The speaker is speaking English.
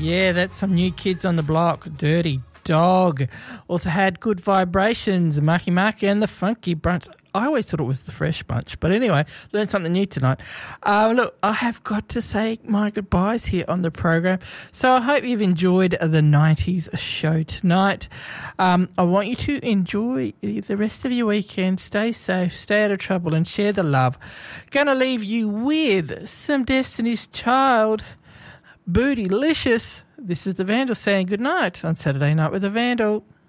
Yeah, that's some New Kids on the Block. Dirty Dog. Also had Good Vibrations, Marky Mark and the Funky Bunch. I always thought it was the Fresh Bunch, but anyway, learned something new tonight. Look, I have got to say my goodbyes here on the program. So I hope you've enjoyed the 90s show tonight. I want you to enjoy the rest of your weekend. Stay safe, stay out of trouble, and share the love. Gonna leave you with some Destiny's Child, Bootylicious. This is the Vandal saying good night on Saturday Night with the Vandal.